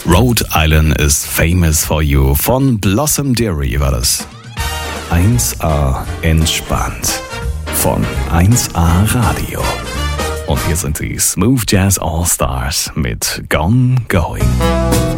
Rhode Island is famous for you von Blossom Dearie war das. 1A entspannt von 1A Radio. Und hier sind die Smooth Jazz All Stars mit Gone Going.